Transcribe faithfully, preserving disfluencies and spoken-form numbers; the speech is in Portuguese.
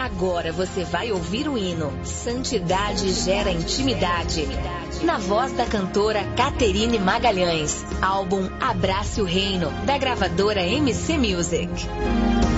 Agora você vai ouvir o hino Santidade Gera Intimidade, na voz da cantora Caterine Magalhães. Álbum Abrace o Reino, da gravadora M C Music.